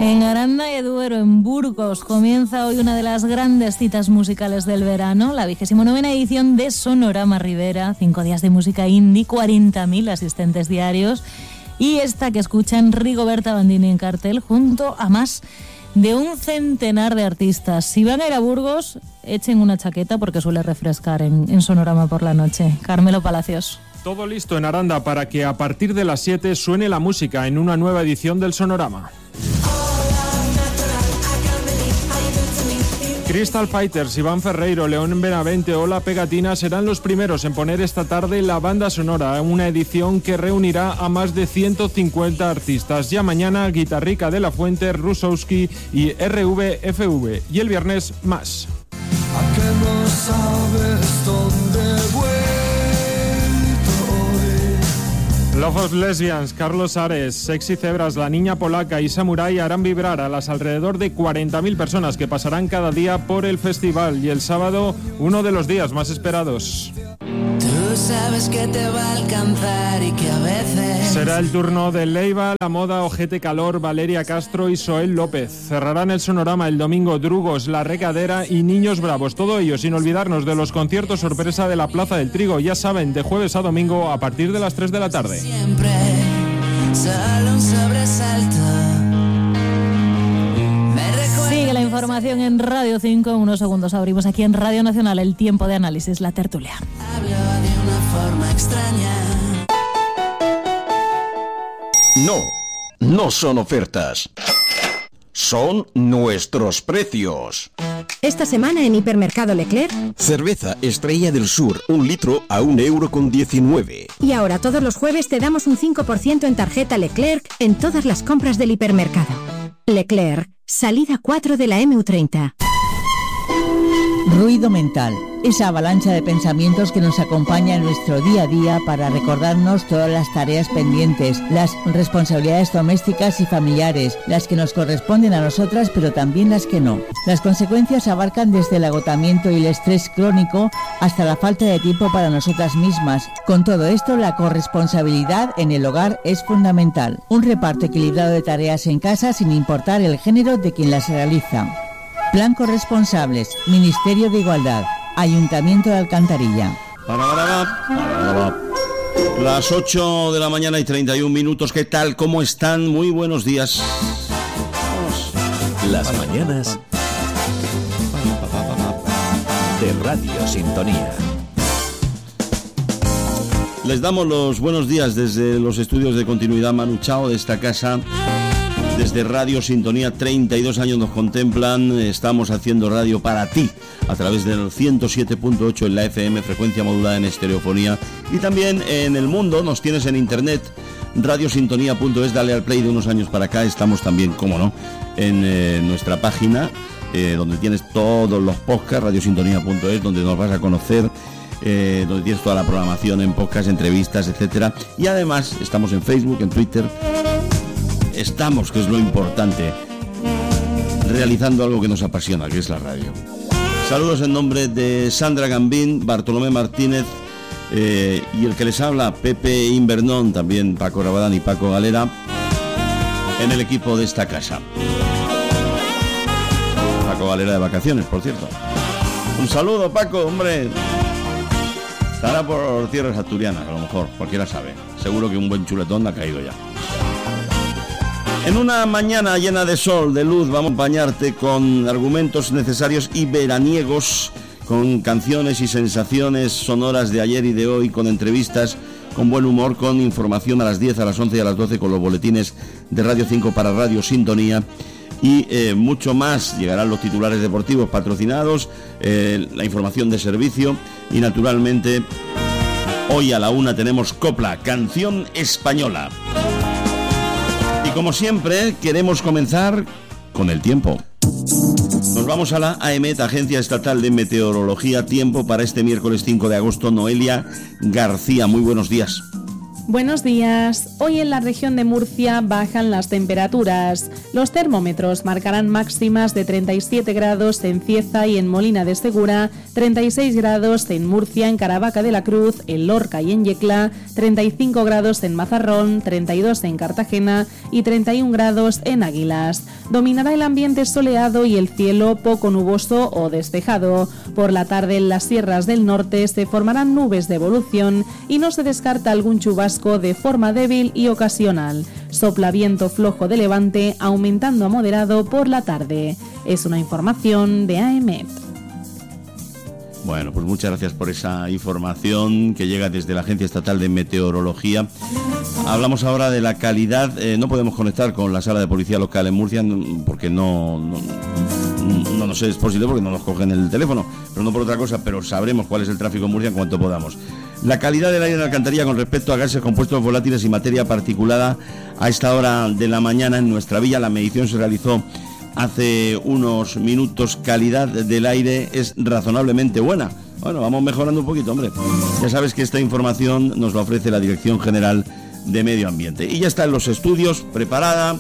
En Aranda y Duero, en Burgos, comienza hoy una de las grandes citas musicales del verano, la 29ª edición de Sonorama Ribera, 5 días de música indie, 40.000 asistentes diarios, y esta que escuchan Rigoberta Bandini en cartel, junto a más de un centenar de artistas. Si van a ir a Burgos, echen una chaqueta porque suele refrescar en Sonorama por la noche. Carmelo Palacios. Todo listo en Aranda para que a partir de las 7 suene la música en una nueva edición del Sonorama. Crystal Fighters, Iván Ferreiro, León Benavente o La Pegatina serán los primeros en poner esta tarde la banda sonora, una edición que reunirá a más de 150 artistas. Ya mañana, Guitarrica de la Fuente, Rusowski y RVFV. Y el viernes, más. ¿A qué no sabes dónde Love of Lesbians, Carlos Ares, Sexy Zebras, La Niña Polaca y Samurai harán vibrar a las alrededor de 40.000 personas que pasarán cada día por el festival, y el sábado uno de los días más esperados. Tú sabes que te va a alcanzar y que a veces será el turno de Leiva, La Moda, Ojete Calor, Valeria Castro y Soel López. Cerrarán el Sonorama el domingo Drugos, La Recadera y Niños Bravos. Todo ello sin olvidarnos de los conciertos sorpresa de la Plaza del Trigo. Ya saben, de jueves a domingo a partir de las 3 de la tarde. Siempre solo un sobresalto. Sigue la información en Radio 5. En unos segundos abrimos aquí en Radio Nacional el tiempo de análisis, la tertulia. Hablo de una forma extraña. No son ofertas. Son nuestros precios. Esta semana en Hipermercado Leclerc, cerveza Estrella del Sur, 1 litro a 1,19 €. Y ahora todos los jueves te damos un 5% en tarjeta Leclerc en todas las compras del hipermercado. Leclerc, salida 4 de la MU30. Ruido mental, esa avalancha de pensamientos que nos acompaña en nuestro día a día para recordarnos todas las tareas pendientes, las responsabilidades domésticas y familiares, las que nos corresponden a nosotras pero también las que no. Las consecuencias abarcan desde el agotamiento y el estrés crónico hasta la falta de tiempo para nosotras mismas. Con todo esto, la corresponsabilidad en el hogar es fundamental. Un reparto equilibrado de tareas en casa sin importar el género de quien las realiza. Plan Corresponsables, Ministerio de Igualdad, Ayuntamiento de Alcantarilla. Las 8 de la mañana y 31 minutos. ¿Qué tal? ¿Cómo están? Muy buenos días. Las mañanas de Radio Sintonía. Les damos los buenos días desde los estudios de continuidad Manu Chao de esta casa. Desde Radio Sintonía, 32 años nos contemplan. Estamos haciendo radio para ti a través del 107.8 en la FM, frecuencia modulada en estereofonía. Y también en el mundo nos tienes en internet, radiosintonía.es. Dale al play de unos años para acá. Estamos también, como no, en nuestra página, donde tienes todos los podcasts, radiosintonía.es, donde nos vas a conocer, donde tienes toda la programación en podcast, entrevistas, etcétera. Y además estamos en Facebook, en Twitter. Estamos, que es lo importante, realizando algo que nos apasiona, que es la radio. Saludos en nombre de Sandra Gambín, Bartolomé Martínez y el que les habla, Pepe Invernón, también Paco Rabadán y Paco Galera, en el equipo de esta casa. Paco Galera de vacaciones, por cierto. Un saludo, Paco, hombre. Estará por tierras asturianas, a lo mejor, cualquiera sabe. Seguro que un buen chuletón ha caído ya. En una mañana llena de sol, de luz, vamos a acompañarte con argumentos necesarios y veraniegos, con canciones y sensaciones sonoras de ayer y de hoy, con entrevistas, con buen humor, con información a las 10, a las 11 y a las 12 con los boletines de Radio 5 para Radio Sintonía y mucho más. Llegarán los titulares deportivos patrocinados, la información de servicio y naturalmente hoy a la 1 tenemos Copla, canción española. Y como siempre, queremos comenzar con el tiempo. Nos vamos a la AEMET, Agencia Estatal de Meteorología. Tiempo para este miércoles 5 de agosto. Noelia García, muy buenos días. Buenos días. Hoy en la región de Murcia bajan las temperaturas. Los termómetros marcarán máximas de 37 grados en Cieza y en Molina de Segura, 36 grados en Murcia, en Caravaca de la Cruz, en Lorca y en Yecla, 35 grados en Mazarrón, 32 en Cartagena y 31 grados en Águilas. Dominará el ambiente soleado y el cielo poco nuboso o despejado. Por la tarde en las sierras del norte se formarán nubes de evolución y no se descarta algún chubasco de forma débil y ocasional. Sopla viento flojo de levante, aumentando a moderado por la tarde. Es una información de AEMET. Bueno, pues muchas gracias por esa información que llega desde la Agencia Estatal de Meteorología. Hablamos ahora de la calidad. No podemos conectar con la sala de policía local en Murcia porque no nos es posible, porque no nos cogen el teléfono, pero no por otra cosa, pero sabremos cuál es el tráfico en Murcia en cuanto podamos. La calidad del aire en la alcantarilla con respecto a gases, compuestos volátiles y materia particulada a esta hora de la mañana en nuestra villa. La medición se realizó hace unos minutos. Calidad del aire es razonablemente buena. Bueno, vamos mejorando un poquito, hombre. Ya sabes que esta información nos la ofrece la Dirección General de Medio Ambiente. Y ya está en los estudios, preparada,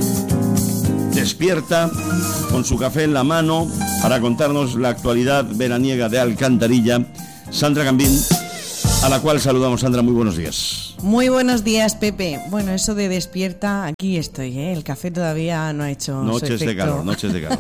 despierta, con su café en la mano, para contarnos la actualidad veraniega de Alcantarilla, Sandra Gambín, a la cual saludamos. Sandra, muy buenos días. Muy buenos días, Pepe. Bueno, eso de despierta, aquí estoy, ¿eh? El café todavía no ha hecho noches su efecto. Noches de calor.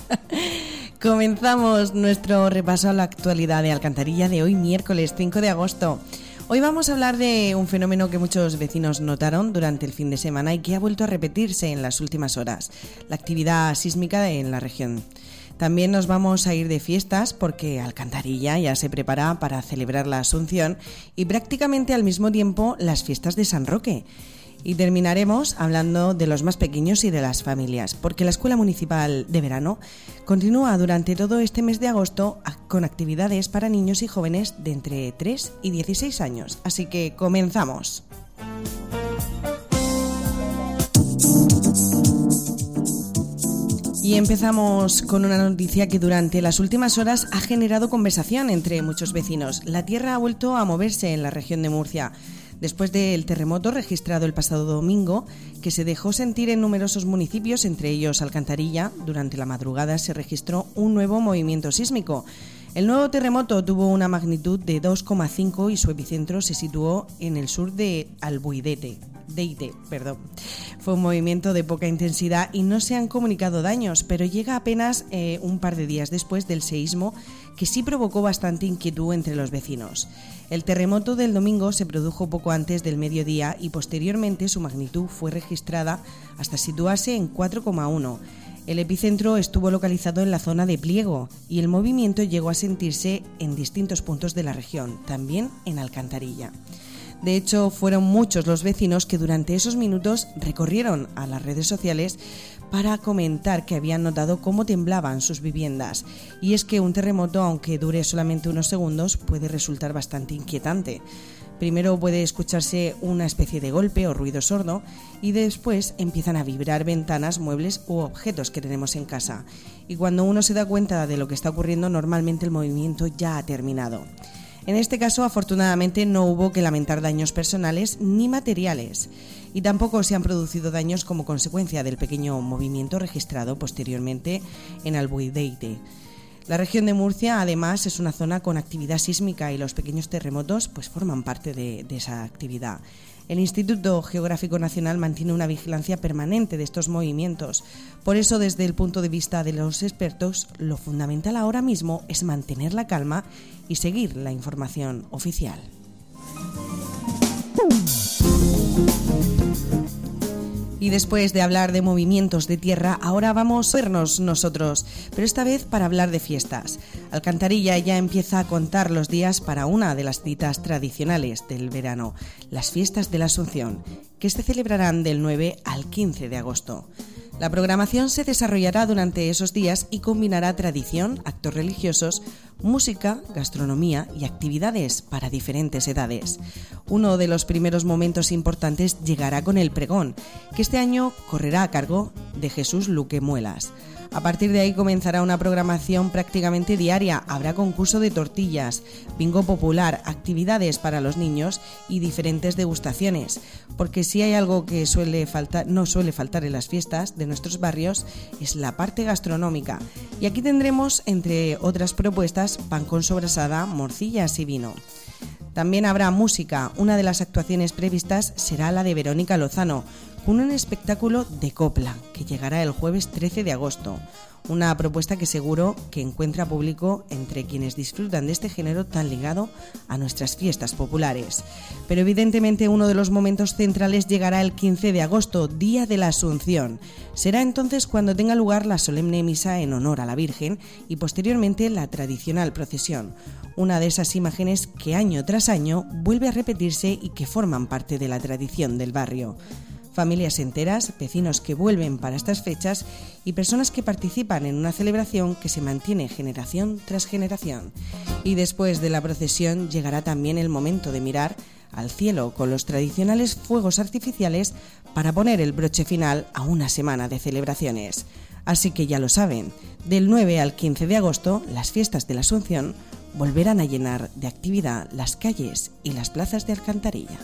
Comenzamos nuestro repaso a la actualidad de Alcantarilla de hoy, miércoles 5 de agosto. Hoy vamos a hablar de un fenómeno que muchos vecinos notaron durante el fin de semana y que ha vuelto a repetirse en las últimas horas: la actividad sísmica en la región. También nos vamos a ir de fiestas porque Alcantarilla ya se prepara para celebrar la Asunción y prácticamente al mismo tiempo las fiestas de San Roque. Y terminaremos hablando de los más pequeños y de las familias, porque la Escuela Municipal de Verano continúa durante todo este mes de agosto con actividades para niños y jóvenes de entre 3 y 16 años. Así que comenzamos. Y empezamos con una noticia que durante las últimas horas ha generado conversación entre muchos vecinos. La tierra ha vuelto a moverse en la región de Murcia, después del terremoto registrado el pasado domingo, que se dejó sentir en numerosos municipios, entre ellos Alcantarilla. Durante la madrugada se registró un nuevo movimiento sísmico. El nuevo terremoto tuvo una magnitud de 2,5 y su epicentro se situó en el sur de Albuidete. Fue un movimiento de poca intensidad y no se han comunicado daños, pero llega apenas un par de días después del seísmo, que sí provocó bastante inquietud entre los vecinos. El terremoto del domingo se produjo poco antes del mediodía y posteriormente su magnitud fue registrada hasta situarse en 4,1. El epicentro estuvo localizado en la zona de Pliego y el movimiento llegó a sentirse en distintos puntos de la región, también en Alcantarilla. De hecho, fueron muchos los vecinos que durante esos minutos recorrieron a las redes sociales para comentar que habían notado cómo temblaban sus viviendas. Y es que un terremoto, aunque dure solamente unos segundos, puede resultar bastante inquietante. Primero puede escucharse una especie de golpe o ruido sordo y después empiezan a vibrar ventanas, muebles u objetos que tenemos en casa. Y cuando uno se da cuenta de lo que está ocurriendo, normalmente el movimiento ya ha terminado. En este caso, afortunadamente, no hubo que lamentar daños personales ni materiales y tampoco se han producido daños como consecuencia del pequeño movimiento registrado posteriormente en Albuidete. La región de Murcia, además, es una zona con actividad sísmica y los pequeños terremotos pues forman parte de esa actividad. El Instituto Geográfico Nacional mantiene una vigilancia permanente de estos movimientos. Por eso, desde el punto de vista de los expertos, lo fundamental ahora mismo es mantener la calma y seguir la información oficial. Y después de hablar de movimientos de tierra, ahora vamos a vernos nosotros, pero esta vez para hablar de fiestas. Alcantarilla ya empieza a contar los días para una de las citas tradicionales del verano, las fiestas de la Asunción, que se celebrarán del 9 al 15 de agosto. La programación se desarrollará durante esos días y combinará tradición, actos religiosos, música, gastronomía y actividades para diferentes edades. Uno de los primeros momentos importantes llegará con el pregón, que este año correrá a cargo de Jesús Luque Muelas. A partir de ahí comenzará una programación prácticamente diaria. Habrá concurso de tortillas, bingo popular, actividades para los niños y diferentes degustaciones. Porque si hay algo que no suele faltar en las fiestas de nuestros barrios es la parte gastronómica. Y aquí tendremos, entre otras propuestas, pan con sobrasada, morcillas y vino. También habrá música. Una de las actuaciones previstas será la de Verónica Lozano, con un espectáculo de copla que llegará el jueves 13 de agosto. Una propuesta que seguro que encuentra público entre quienes disfrutan de este género tan ligado a nuestras fiestas populares. Pero evidentemente uno de los momentos centrales llegará el 15 de agosto, Día de la Asunción. Será entonces cuando tenga lugar la solemne misa en honor a la Virgen y posteriormente la tradicional procesión. Una de esas imágenes que año tras año vuelve a repetirse y que forman parte de la tradición del barrio. Familias enteras, vecinos que vuelven para estas fechas y personas que participan en una celebración que se mantiene generación tras generación. Y después de la procesión llegará también el momento de mirar al cielo con los tradicionales fuegos artificiales para poner el broche final a una semana de celebraciones. Así que ya lo saben, del 9 al 15 de agosto las fiestas de la Asunción volverán a llenar de actividad las calles y las plazas de Alcantarilla.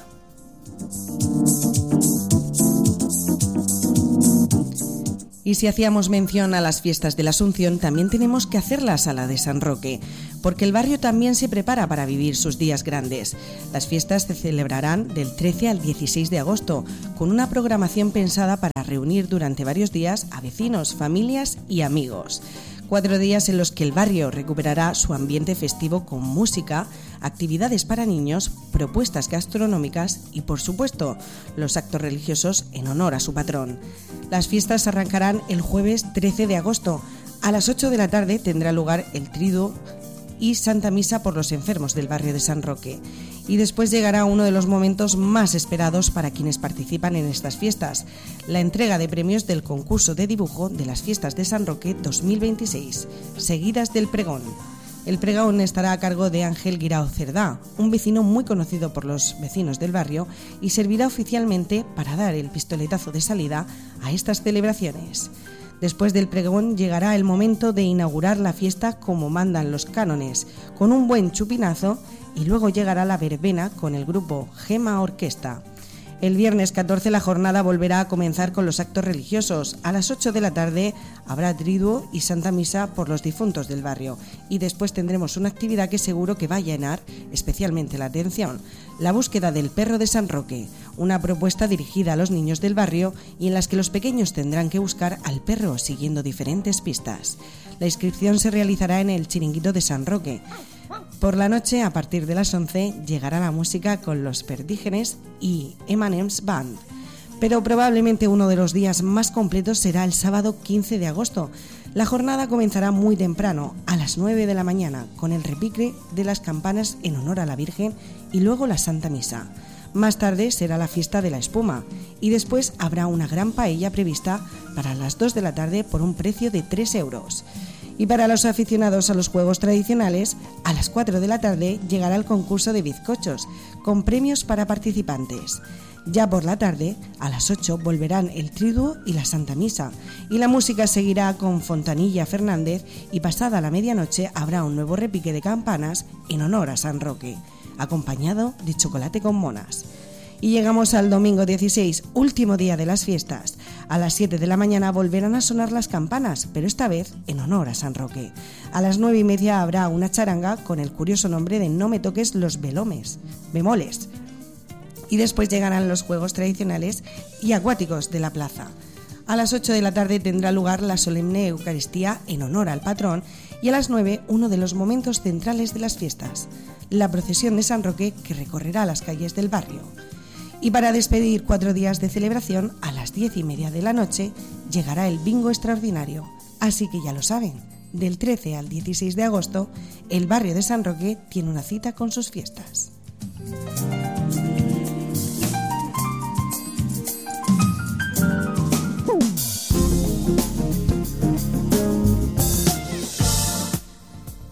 Y si hacíamos mención a las fiestas de la Asunción, también tenemos que hacerlas a la de San Roque, porque el barrio también se prepara para vivir sus días grandes. Las fiestas se celebrarán del 13 al 16 de agosto, con una programación pensada para reunir durante varios días a vecinos, familias y amigos. 4 días en los que el barrio recuperará su ambiente festivo con música, actividades para niños, propuestas gastronómicas y, por supuesto, los actos religiosos en honor a su patrón. Las fiestas arrancarán el jueves 13 de agosto. A las 8 de la tarde tendrá lugar el Triduo y Santa Misa por los enfermos del barrio de San Roque. Y después llegará uno de los momentos más esperados para quienes participan en estas fiestas, la entrega de premios del concurso de dibujo de las fiestas de San Roque 2026, seguidas del pregón. El pregón estará a cargo de Ángel Guirao Cerdá, un vecino muy conocido por los vecinos del barrio, y servirá oficialmente para dar el pistoletazo de salida a estas celebraciones. Después del pregón llegará el momento de inaugurar la fiesta como mandan los cánones, con un buen chupinazo, y luego llegará la verbena con el grupo Gema Orquesta. El viernes 14 la jornada volverá a comenzar con los actos religiosos. A las 8 de la tarde habrá triduo y Santa Misa por los difuntos del barrio. Y después tendremos una actividad que seguro que va a llenar especialmente la atención: la búsqueda del perro de San Roque, una propuesta dirigida a los niños del barrio y en las que los pequeños tendrán que buscar al perro siguiendo diferentes pistas. La inscripción se realizará en el Chiringuito de San Roque. Por la noche, a partir de las 11, llegará la música con los Perdígenes y M&M's Band. Pero probablemente uno de los días más completos será el sábado 15 de agosto. La jornada comenzará muy temprano, a las 9 de la mañana, con el repique de las campanas en honor a la Virgen y luego la Santa Misa. Más tarde será la fiesta de la espuma y después habrá una gran paella prevista para las 2 de la tarde por un precio de 3 euros. Y para los aficionados a los juegos tradicionales, a las 4 de la tarde llegará el concurso de bizcochos, con premios para participantes. Ya por la tarde, a las 8, volverán el Triduo y la Santa Misa, y la música seguirá con Fontanilla Fernández, y pasada la medianoche habrá un nuevo repique de campanas en honor a San Roque, acompañado de chocolate con monas. Y llegamos al domingo 16, último día de las fiestas. A las 7 de la mañana volverán a sonar las campanas, pero esta vez en honor a San Roque. A las 9:30 habrá una charanga con el curioso nombre de No me toques los bemoles. Y después llegarán los juegos tradicionales y acuáticos de la plaza. A las 8 de la tarde tendrá lugar la solemne Eucaristía en honor al patrón y a las 9 uno de los momentos centrales de las fiestas, la procesión de San Roque que recorrerá las calles del barrio. Y para despedir 4 días de celebración, a las 10:30 de la noche llegará el bingo extraordinario. Así que ya lo saben, del 13 al 16 de agosto, el barrio de San Roque tiene una cita con sus fiestas.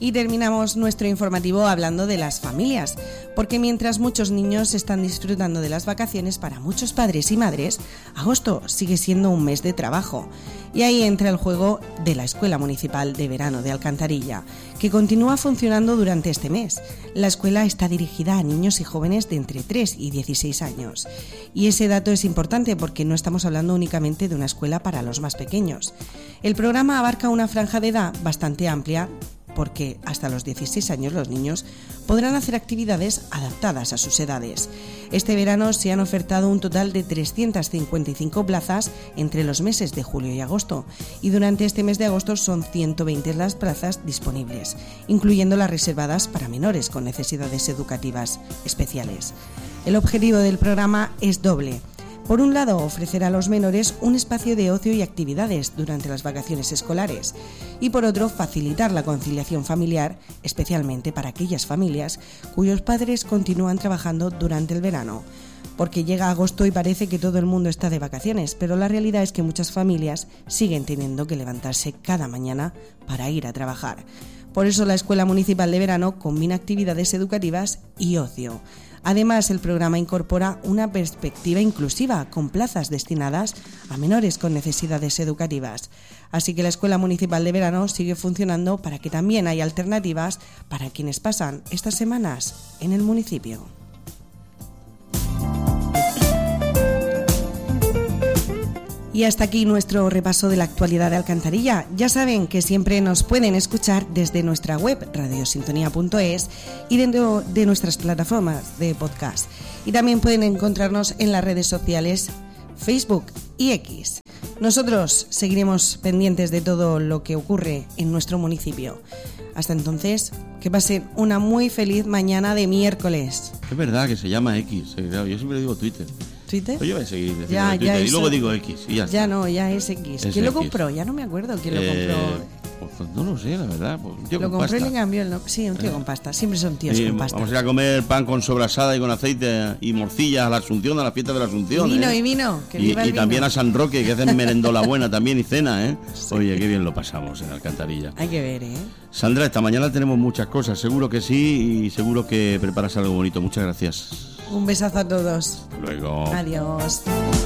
Y terminamos nuestro informativo hablando de las familias, porque mientras muchos niños están disfrutando de las vacaciones, para muchos padres y madres, agosto sigue siendo un mes de trabajo. Y ahí entra el juego de la Escuela Municipal de Verano de Alcantarilla, que continúa funcionando durante este mes. La escuela está dirigida a niños y jóvenes de entre 3 y 16 años. Y ese dato es importante porque no estamos hablando únicamente de una escuela para los más pequeños. El programa abarca una franja de edad bastante amplia, porque hasta los 16 años los niños podrán hacer actividades adaptadas a sus edades. Este verano se han ofertado un total de 355 plazas entre los meses de julio y agosto, y durante este mes de agosto son 120 las plazas disponibles, incluyendo las reservadas para menores con necesidades educativas especiales. El objetivo del programa es doble. Por un lado, ofrecer a los menores un espacio de ocio y actividades durante las vacaciones escolares, y por otro, facilitar la conciliación familiar, especialmente para aquellas familias cuyos padres continúan trabajando durante el verano. Porque llega agosto y parece que todo el mundo está de vacaciones, pero la realidad es que muchas familias siguen teniendo que levantarse cada mañana para ir a trabajar. Por eso la Escuela Municipal de Verano combina actividades educativas y ocio. Además, el programa incorpora una perspectiva inclusiva con plazas destinadas a menores con necesidades educativas. Así que la Escuela Municipal de Verano sigue funcionando para que también haya alternativas para quienes pasan estas semanas en el municipio. Y hasta aquí nuestro repaso de la actualidad de Alcantarilla. Ya saben que siempre nos pueden escuchar desde nuestra web radiosintonía.es y dentro de nuestras plataformas de podcast. Y también pueden encontrarnos en las redes sociales Facebook y X. Nosotros seguiremos pendientes de todo lo que ocurre en nuestro municipio. Hasta entonces, que pasen una muy feliz mañana de miércoles. Es verdad que se llama X, claro, yo siempre digo Twitter. ¿Twitter? Pues yo voy a seguir diciendo ya, Twitter ya y luego eso, digo X y ya está. Ya no, ya es X. Es ¿Quién lo X. compró? Ya no me acuerdo quién lo compró. Pues no lo sé, la verdad. Pues un tío Lo con compró y pasta. le cambió el nombre. Sí, un tío con pasta. Siempre son tíos con pasta. Vamos a ir a comer pan con sobrasada y con aceite y morcilla a la Asunción, a la fiesta de la Asunción. Y vino. Que viva el y también vino. a San Roque, que hacen merendola buena también y cena, ¿eh? Sí. Oye, qué bien lo pasamos en Alcantarilla. Hay que ver, ¿eh? Sandra, esta mañana tenemos muchas cosas, seguro que sí, y seguro que preparas algo bonito. Muchas gracias. Un besazo a todos. Hasta luego. Adiós.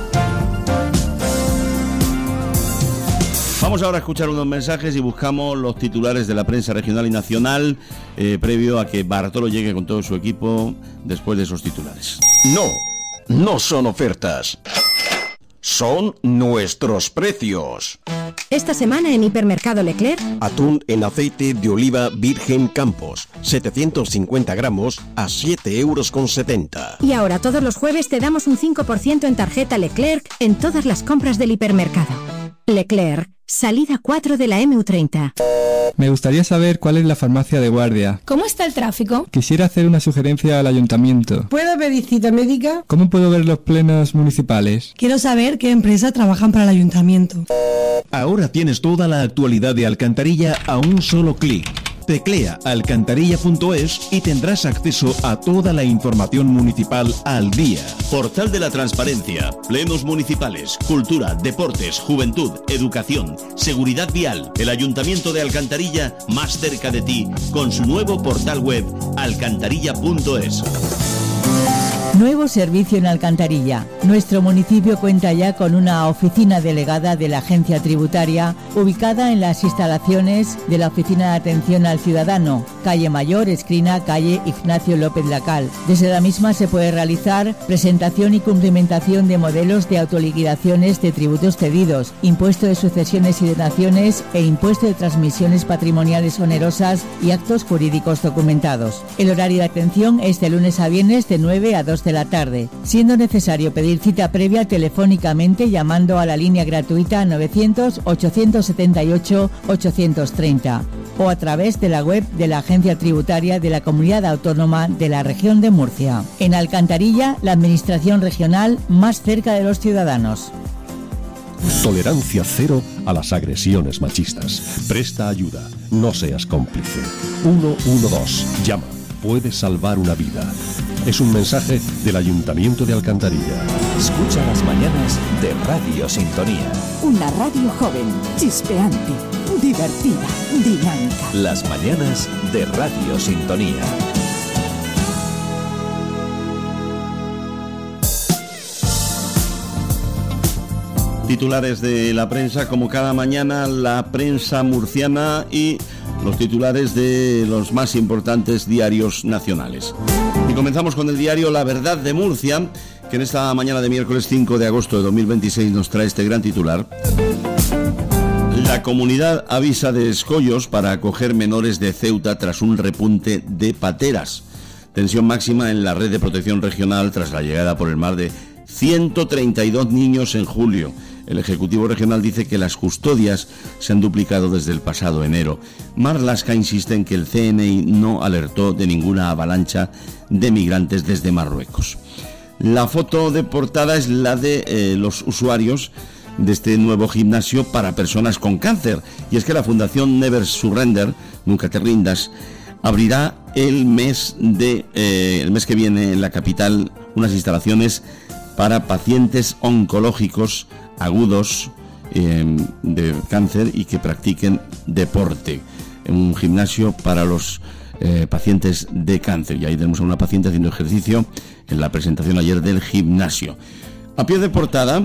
Vamos ahora a escuchar unos mensajes y buscamos los titulares de la prensa regional y nacional previo a que Bartolo llegue con todo su equipo después de esos titulares. No son ofertas. Son nuestros precios. Esta semana en Hipermercado Leclerc, Atún en aceite de oliva virgen Campos, 750 gramos a 7,70 €. y ahora todos los jueves te damos un 5% en tarjeta Leclerc en todas las compras del hipermercado. Leclerc, salida 4 de la MU30. Me gustaría saber cuál es la farmacia de guardia. ¿Cómo está el tráfico? Quisiera hacer una sugerencia al ayuntamiento. ¿Puedo pedir cita médica? ¿Cómo puedo ver los plenos municipales? Quiero saber qué empresas trabajan para el ayuntamiento. Ahora tienes toda la actualidad de Alcantarilla a un solo clic. Teclea alcantarilla.es y tendrás acceso a toda la información municipal al día. Portal de la Transparencia, plenos municipales, cultura, deportes, juventud, educación, seguridad vial. El Ayuntamiento de Alcantarilla más cerca de ti con su nuevo portal web alcantarilla.es. Nuevo servicio en Alcantarilla. Nuestro municipio cuenta ya con una oficina delegada de la Agencia Tributaria ubicada en las instalaciones de la Oficina de Atención al Ciudadano, calle Mayor, esquina calle Ignacio López Lacal. Desde la misma se puede realizar presentación y cumplimentación de modelos de autoliquidaciones de tributos cedidos, impuesto de sucesiones y donaciones e impuesto de transmisiones patrimoniales onerosas y actos jurídicos documentados. El horario de atención es de lunes a viernes de 9 a 2 de la tarde, siendo necesario pedir cita previa telefónicamente llamando a la línea gratuita 900-878-830 o a través de la web de la Agencia Tributaria de la Comunidad Autónoma de la Región de Murcia. En Alcantarilla, la administración regional más cerca de los ciudadanos. Tolerancia cero a las agresiones machistas. Presta ayuda, no seas cómplice. 112. Llama, puedes salvar una vida. es un mensaje del Ayuntamiento de Alcantarilla. Escucha las mañanas de Radio Sintonía. Una radio joven, chispeante, divertida, dinámica. Las mañanas de Radio Sintonía. Titulares de la prensa, como cada mañana, la prensa murciana y los titulares de los más importantes diarios nacionales. Y comenzamos con el diario La Verdad de Murcia, que en esta mañana de miércoles 5 de agosto de 2026 nos trae este gran titular. La comunidad avisa de escollos para acoger menores de Ceuta tras un repunte de pateras. Tensión máxima en la red de protección regional tras la llegada por el mar de 132 niños en julio. El Ejecutivo Regional dice que las custodias se han duplicado desde el pasado enero. Marlaska insiste en que el CNI no alertó de ninguna avalancha de migrantes desde Marruecos. La foto de portada es la de los usuarios de este nuevo gimnasio para personas con cáncer. Y es que la Fundación Never Surrender, Nunca Te Rindas, abrirá el mes que viene en la capital unas instalaciones para pacientes oncológicos agudos de cáncer y que practiquen deporte. Un gimnasio para los pacientes de cáncer. Y ahí tenemos a una paciente haciendo ejercicio en la presentación ayer del gimnasio. A pie de portada,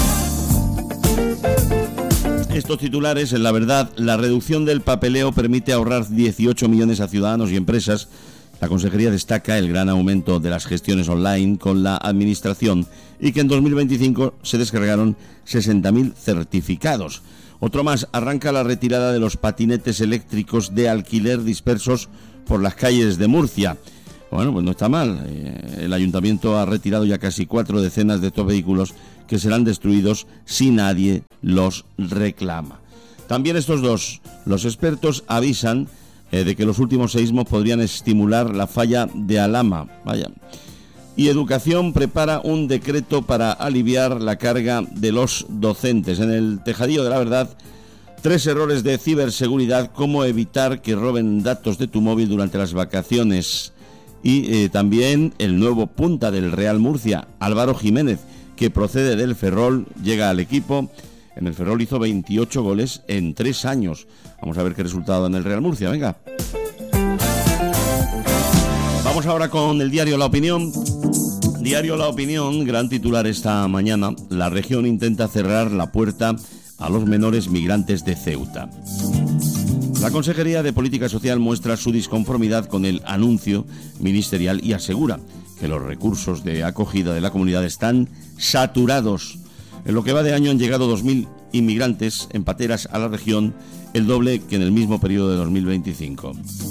estos titulares. En La Verdad, la reducción del papeleo permite ahorrar 18 millones a ciudadanos y empresas. La Consejería destaca el gran aumento de las gestiones online con la Administración y que en 2025 se descargaron 60.000 certificados. Otro más, arranca la retirada de los patinetes eléctricos de alquiler dispersos por las calles de Murcia. Bueno, pues no está mal. El Ayuntamiento ha retirado ya casi 4 decenas de estos vehículos que serán destruidos si nadie los reclama. También estos dos, los expertos avisan de que los últimos seísmos podrían estimular la falla de Alhama. Vaya. Y Educación prepara un decreto para aliviar la carga de los docentes. En el tejadillo de La Verdad, 3 errores de ciberseguridad, cómo evitar que roben datos de tu móvil durante las vacaciones. Y también el nuevo punta del Real Murcia, Álvaro Jiménez, que procede del Ferrol, llega al equipo. En el Ferrol hizo 28 goles en 3 años. Vamos a ver qué resultado en el Real Murcia, venga. Vamos ahora con el diario La Opinión. Diario La Opinión, gran titular esta mañana. La región intenta cerrar la puerta a los menores migrantes de Ceuta. La Consejería de Política Social muestra su disconformidad con el anuncio ministerial y asegura que los recursos de acogida de la comunidad están saturados. En lo que va de año han llegado 2.000 inmigrantes en pateras a la región, el doble que en el mismo periodo de 2025.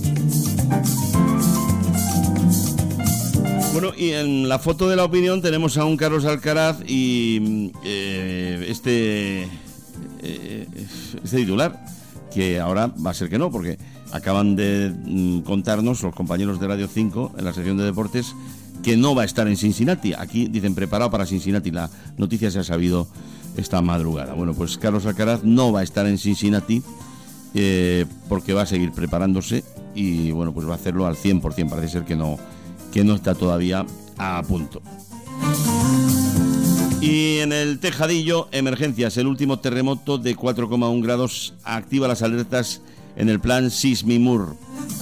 Bueno, y en la foto de La Opinión tenemos a un Carlos Alcaraz y este titular, que ahora va a ser que no, porque acaban de contarnos los compañeros de Radio 5 en la sección de deportes que no va a estar en Cincinnati. Aquí dicen preparado para Cincinnati, la noticia se ha sabido esta madrugada. Bueno, pues Carlos Alcaraz no va a estar en Cincinnati porque va a seguir preparándose y bueno, pues va a hacerlo al 100%, parece ser que no está todavía a punto. Y en el tejadillo, emergencias, el último terremoto de 4,1 grados activa las alertas en el plan Sismimur.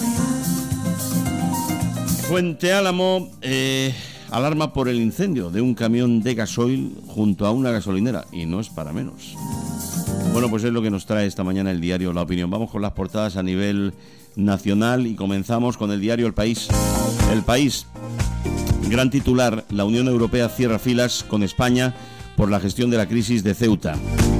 Fuente Álamo alarma por el incendio de un camión de gasoil junto a una gasolinera, y no es para menos. Bueno, pues es lo que nos trae esta mañana el diario La Opinión. Vamos con las portadas a nivel nacional y comenzamos con el diario El País. El País, gran titular, la Unión Europea cierra filas con España por la gestión de la crisis de Ceuta.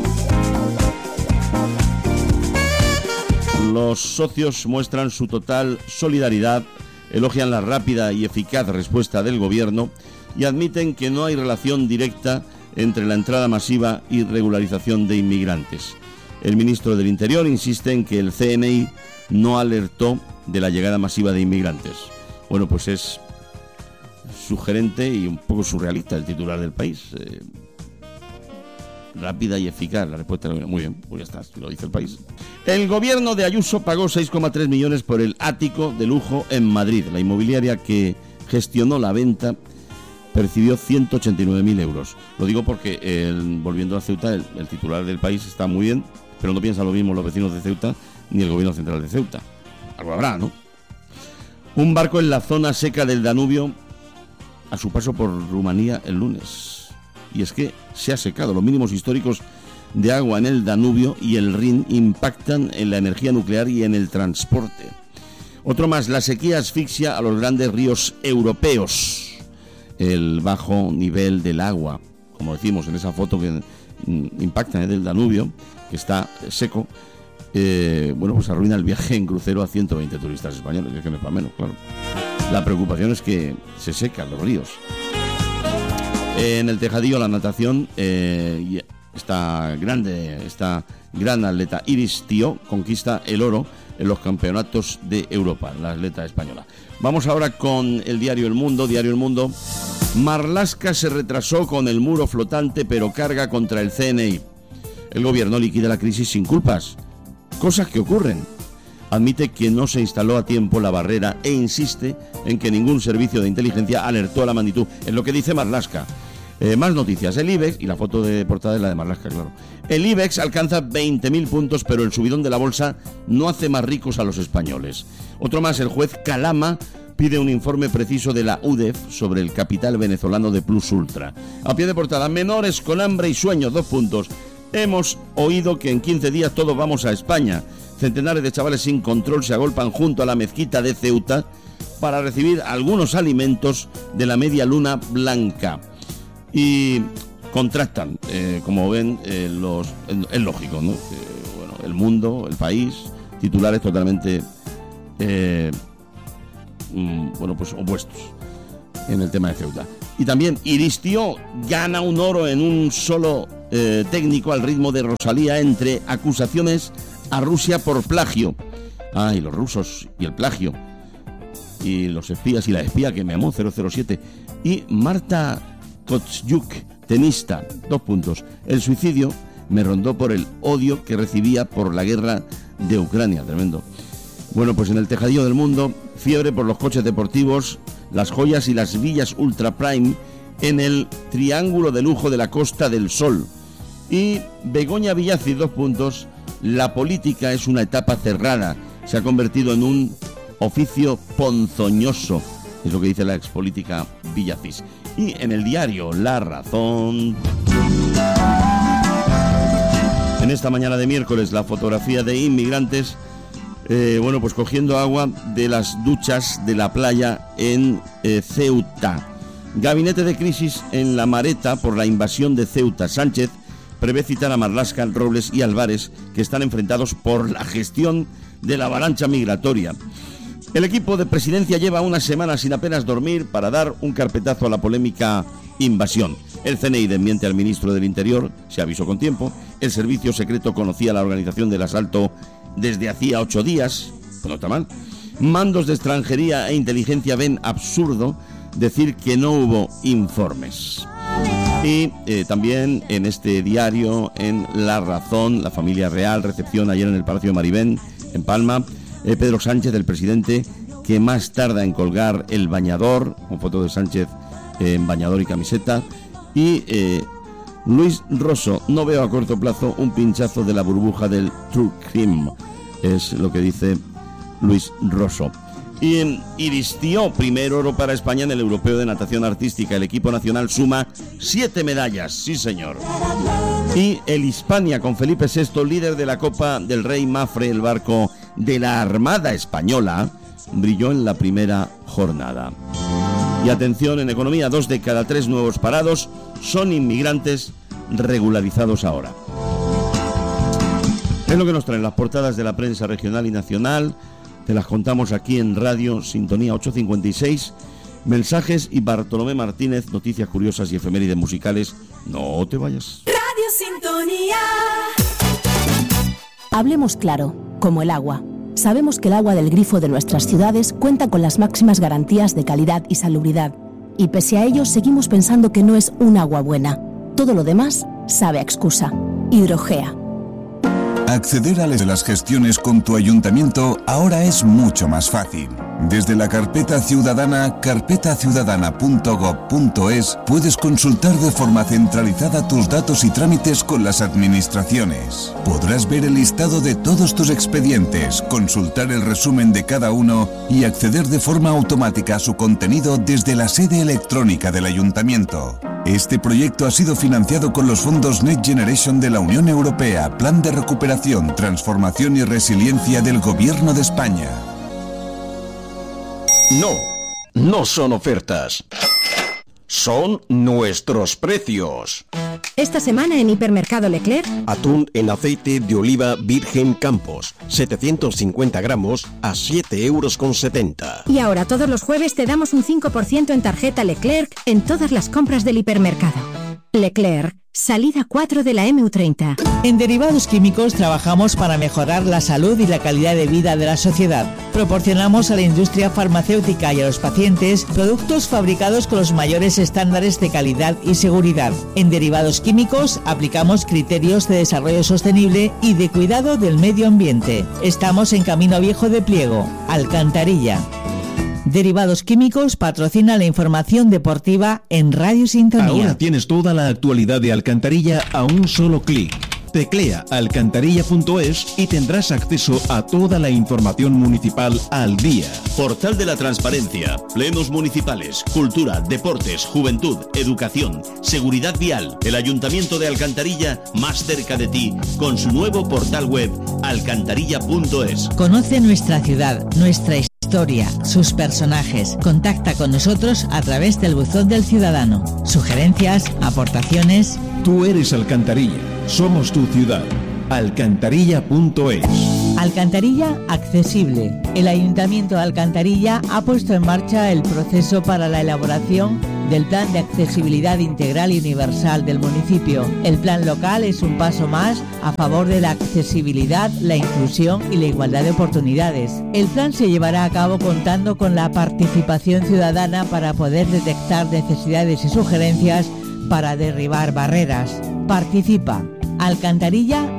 Los socios muestran su total solidaridad, elogian la rápida y eficaz respuesta del gobierno y admiten que no hay relación directa entre la entrada masiva y regularización de inmigrantes. El ministro del Interior insiste en que el CNI no alertó de la llegada masiva de inmigrantes. Bueno, pues es sugerente y un poco surrealista el titular del País. Rápida y eficaz la respuesta. Muy bien, pues ya está, lo dice El País. El gobierno de Ayuso pagó 6,3 millones por el ático de lujo en Madrid. La inmobiliaria que gestionó la venta, percibió 189.000 euros. Lo digo porque, volviendo a Ceuta, el titular del País está muy bien, pero no piensan lo mismo los vecinos de Ceuta ni el gobierno central de Ceuta. Algo habrá, ¿no? Un barco en la zona seca del Danubio a su paso por Rumanía el lunes. Y es que se ha secado. Los mínimos históricos de agua en el Danubio y el Rin impactan en la energía nuclear y en el transporte. Otro más, la sequía asfixia a los grandes ríos europeos. El bajo nivel del agua, como decimos en esa foto que impacta del Danubio, que está seco, pues arruina el viaje en crucero a 120 turistas españoles, que no es para menos, claro. La preocupación es que se secan los ríos. En el tejadillo, la natación, esta gran atleta Iris Tío conquista el oro en los campeonatos de Europa, la atleta española. Vamos ahora con el diario El Mundo. Diario El Mundo. Marlaska se retrasó con el muro flotante, pero carga contra el CNI. El gobierno liquida la crisis sin culpas. Cosas que ocurren. Admite que no se instaló a tiempo la barrera e insiste en que ningún servicio de inteligencia alertó a la magnitud. Es lo que dice Marlaska. Más noticias. El IBEX, y la foto de portada es la de Marlaska, claro. El IBEX alcanza 20.000 puntos, pero el subidón de la bolsa no hace más ricos a los españoles. Otro más, el juez Calama pide un informe preciso de la UDEF sobre el capital venezolano de Plus Ultra. A pie de portada, menores con hambre y sueño, 2 puntos. Hemos oído que en 15 días todos vamos a España. Centenares de chavales sin control se agolpan junto a la mezquita de Ceuta para recibir algunos alimentos de la media luna blanca. Y contrastan, como ven, es lógico, ¿no? El Mundo, El País, titulares totalmente opuestos en el tema de Ceuta. Y también Iris Tío gana un oro en un solo técnico al ritmo de Rosalía entre acusaciones a Rusia por plagio. Y los rusos y el plagio. Y los espías y la espía que me amó, 007. Y Marta Kostyuk, tenista, 2 puntos. El suicidio me rondó por el odio que recibía por la guerra de Ucrania. Tremendo. Bueno, pues en el tejadillo del Mundo, fiebre por los coches deportivos, las joyas y las villas ultra prime en el triángulo de lujo de la Costa del Sol. Y Begoña Villacís, 2 puntos. La política es una etapa cerrada. Se ha convertido en un oficio ponzoñoso. Es lo que dice la expolítica Villacís. Y en el diario La Razón, en esta mañana de miércoles, la fotografía de inmigrantes cogiendo agua de las duchas de la playa en Ceuta. Gabinete de crisis en La Mareta por la invasión de Ceuta. Sánchez prevé citar a Marlaska, Robles y Álvarez, que están enfrentados por la gestión de la avalancha migratoria. El equipo de presidencia lleva una semana sin apenas dormir para dar un carpetazo a la polémica invasión. El CNI desmiente al ministro del Interior, se avisó con tiempo. El servicio secreto conocía la organización del asalto desde hacía 8 días. Pues no está mal. Mandos de extranjería e inteligencia ven absurdo decir que no hubo informes. Y también en este diario, en La Razón, la familia real, recepción ayer en el Palacio de Maribén, en Palma. Pedro Sánchez, el presidente que más tarda en colgar el bañador, con foto de Sánchez en bañador y camiseta. Y Luis Rosso, no veo a corto plazo un pinchazo de la burbuja del True Crime, es lo que dice Luis Rosso. Y en Iris Tío, primer oro para España en el Europeo de Natación Artística. El equipo nacional suma 7 medallas, sí señor. Y el Hispania con Felipe VI, líder de la Copa del Rey Mafre, el barco de la Armada Española, brilló en la primera jornada. Y atención, en economía, 2 de cada 3 nuevos parados son inmigrantes regularizados ahora. Es lo que nos traen las portadas de la prensa regional y nacional. Te las contamos aquí en Radio Sintonía 856. Mensajes y Bartolomé Martínez, noticias curiosas y efemérides musicales. No te vayas. Radio Sintonía. Hablemos claro, como el agua. Sabemos que el agua del grifo de nuestras ciudades cuenta con las máximas garantías de calidad y salubridad. Y pese a ello, seguimos pensando que no es un agua buena. Todo lo demás sabe a excusa. Hidrogea. Acceder a las gestiones con tu ayuntamiento ahora es mucho más fácil. Desde la carpeta ciudadana, carpetaciudadana.gov.es, puedes consultar de forma centralizada tus datos y trámites con las administraciones. Podrás ver el listado de todos tus expedientes, consultar el resumen de cada uno y acceder de forma automática a su contenido desde la sede electrónica del ayuntamiento. Este proyecto ha sido financiado con los fondos Next Generation de la Unión Europea, Plan de Recuperación, Transformación y Resiliencia del Gobierno de España. No son ofertas. Son nuestros precios. Esta semana en Hipermercado Leclerc, atún en aceite de oliva virgen Campos, 750 gramos a 7,70 €. Y ahora todos los jueves te damos un 5% en tarjeta Leclerc en todas las compras del hipermercado. Leclerc, salida 4 de la MU30. En Derivados Químicos trabajamos para mejorar la salud y la calidad de vida de la sociedad. Proporcionamos a la industria farmacéutica y a los pacientes productos fabricados con los mayores estándares de calidad y seguridad. En Derivados Químicos aplicamos criterios de desarrollo sostenible y de cuidado del medio ambiente. Estamos en Camino Viejo de Pliego, Alcantarilla. Derivados Químicos patrocina la información deportiva en Radio Sintonía. Ahora tienes toda la actualidad de Alcantarilla a un solo clic. Teclea alcantarilla.es y tendrás acceso a toda la información municipal al día. Portal de la Transparencia, plenos municipales, cultura, deportes, juventud, educación, seguridad vial. El Ayuntamiento de Alcantarilla más cerca de ti con su nuevo portal web alcantarilla.es. Conoce nuestra ciudad, nuestra historia, sus personajes. Contacta con nosotros a través del buzón del ciudadano. Sugerencias, aportaciones. Tú eres Alcantarilla, somos tu ciudad. Alcantarilla.es. Alcantarilla accesible. El Ayuntamiento de Alcantarilla ha puesto en marcha el proceso para la elaboración del Plan de Accesibilidad Integral y Universal del municipio. El plan local es un paso más a favor de la accesibilidad, la inclusión y la igualdad de oportunidades. El plan se llevará a cabo contando con la participación ciudadana para poder detectar necesidades y sugerencias para derribar barreras. Participa. Alcantarilla